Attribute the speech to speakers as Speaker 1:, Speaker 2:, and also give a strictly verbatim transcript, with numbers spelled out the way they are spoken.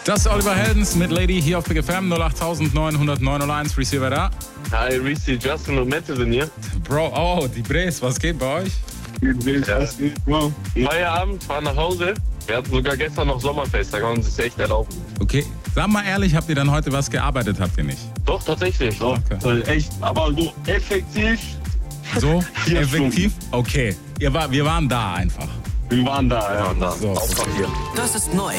Speaker 1: Das ist Oliver Heldens mit Lady hier auf Big F M null acht neun null null neun null eins. Receiver da.
Speaker 2: Hi, Reese, Justin und Mette sind hier.
Speaker 1: Bro, oh, die Bres, was geht bei euch?
Speaker 2: Ja. Feierabend, fahren nach Hause. Wir hatten sogar gestern noch Sommerfest, da kann man sich echt erlauben.
Speaker 1: Okay, sag mal ehrlich, habt ihr dann heute was gearbeitet, habt ihr nicht?
Speaker 2: Doch, tatsächlich. Doch.
Speaker 1: Okay.
Speaker 2: Echt, aber so effektiv.
Speaker 1: So,
Speaker 2: Vier
Speaker 1: effektiv? Okay, Ihr war, wir waren da einfach.
Speaker 2: Wir waren da, ja.
Speaker 3: Wir waren da.
Speaker 1: So.
Speaker 3: Auf Papier.
Speaker 4: Das ist neu.